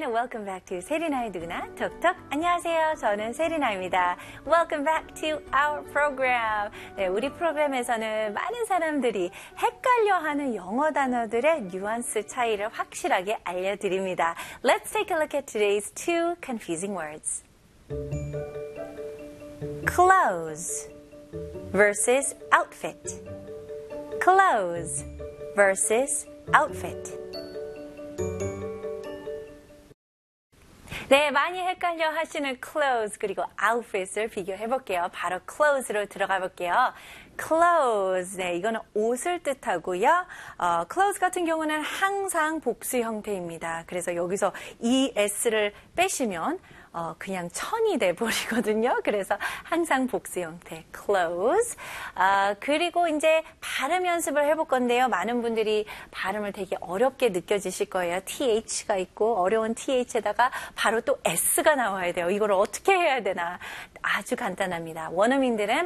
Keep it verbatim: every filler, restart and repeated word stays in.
everyone, welcome back to 세리나의 누구나 톡톡. 안녕하세요. 저는 세리나입니다. Welcome back to our program. 네, 우리 프로그램에서는 많은 사람들이 헷갈려하는 영어 단어들의 뉘앙스 차이를 확실하게 알려드립니다. Let's take a look at today's two confusing words. Clothes versus outfit. Clothes versus outfit. 네, 많이 헷갈려 하시는 clothes 그리고 outfit을 비교해 볼게요. 바로 clothes로 들어가 볼게요. clothes, 네, 이거는 옷을 뜻하고요. 어, clothes 같은 경우는 항상 복수 형태입니다. 그래서 여기서 es를 빼시면 어, 그냥 천이 돼버리거든요. 그래서 항상 복수 형태, clothes. 아, 그리고 이제 발음 연습을 해볼 건데요. 많은 분들이 발음을 되게 어렵게 느껴지실 거예요. th가 있고 어려운 th에다가 바로 또 s가 나와야 돼요. 이걸 어떻게 해야 되나? 아주 간단합니다. 원어민들은